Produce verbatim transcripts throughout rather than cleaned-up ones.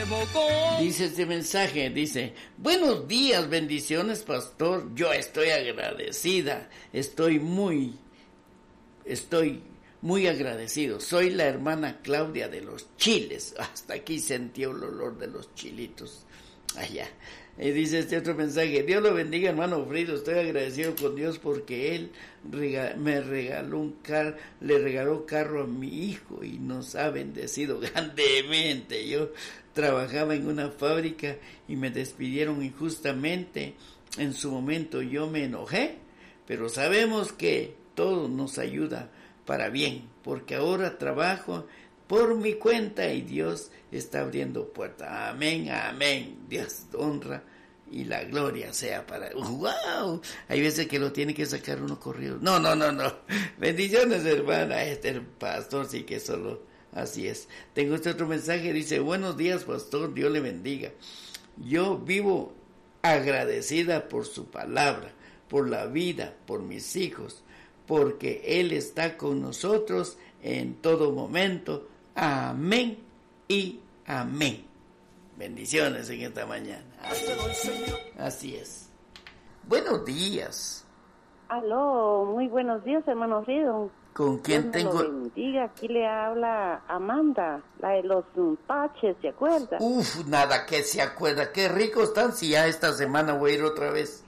Dice este mensaje, dice, buenos días, bendiciones, pastor. Yo estoy agradecida, estoy muy, estoy muy agradecido. Soy la hermana Claudia de los chiles. Hasta aquí sentí el olor de los chilitos. Allá. Y dice este otro mensaje, Dios lo bendiga, hermano Frido, estoy agradecido con Dios porque Él rega- me regaló un carro, le regaló carro a mi hijo y nos ha bendecido grandemente. Yo trabajaba en una fábrica y me despidieron injustamente. En su momento yo me enojé, pero sabemos que todo nos ayuda para bien, porque ahora trabajo por mi cuenta y Dios está abriendo puertas. Amén, amén. Dios honra y la gloria sea para... ¡Wow! Hay veces que lo tiene que sacar uno corrido. No, no, no, no. Bendiciones, hermana. Este el pastor sí que solo así es. Tengo este otro mensaje. Dice, buenos días, pastor. Dios le bendiga. Yo vivo agradecida por su palabra, por la vida, por mis hijos, porque Él está con nosotros en todo momento. Amén y amén. Bendiciones en esta mañana. Así es. Buenos días. Aló, muy buenos días, hermano Frido. ¿Con quién Dios tengo? Me lo bendiga. Aquí le habla Amanda, la de los paches, ¿se acuerda? Uf, nada que se acuerda. Qué ricos están, si ya esta semana voy a ir otra vez.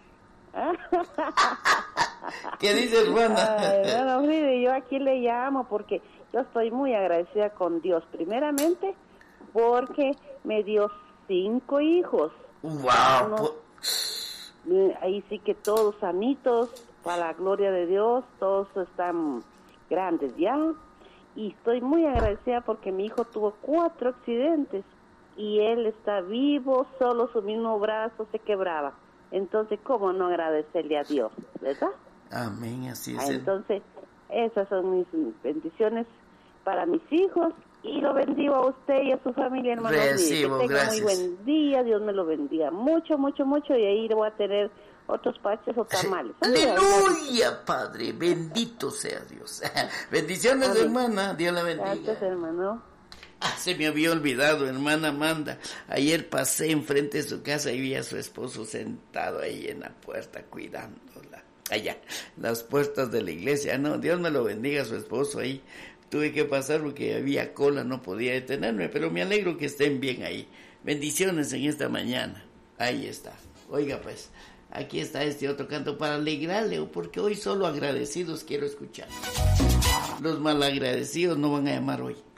¿Qué dice, hermana? Ay, hermano Frido, yo aquí le llamo porque yo estoy muy agradecida con Dios. Primeramente, porque me dio cinco hijos. ¡Wow! Unos, ahí sí que todos sanitos, para la gloria de Dios, todos están grandes ya. Y estoy muy agradecida porque mi hijo tuvo cuatro accidentes y él está vivo, solo su mismo brazo se quebraba. Entonces, ¿cómo no agradecerle a Dios, verdad? Amén, así es. Ah, entonces, esas son mis bendiciones para mis hijos y lo bendigo a usted y a su familia, hermano. Recibo, que tenga gracias. Muy buen día, Dios me lo bendiga mucho, mucho, mucho y ahí voy a tener otros paches o tamales. Aleluya, Padre, bendito sea Dios. Bendiciones, Amén. Hermana, Dios la bendiga. Gracias, hermano. Ah, se me había olvidado, hermana Amanda. Ayer pasé enfrente de su casa y vi a su esposo sentado ahí en la puerta cuidándola. Allá, las puertas de la iglesia. No, Dios me lo bendiga a su esposo ahí. Tuve que pasar porque había cola, no podía detenerme, pero me alegro que estén bien ahí. Bendiciones en esta mañana. Ahí está. Oiga pues, aquí está este otro canto para alegrarle, porque hoy solo agradecidos quiero escuchar. Los malagradecidos no van a llamar hoy.